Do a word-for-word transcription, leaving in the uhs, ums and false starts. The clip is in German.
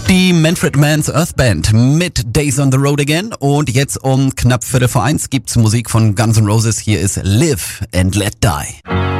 Die Manfred Mann's Earth Band mit Days on the Road Again. Und jetzt um knapp Viertel vor eins gibt's Musik von Guns N' Roses. Hier ist Live and Let Die.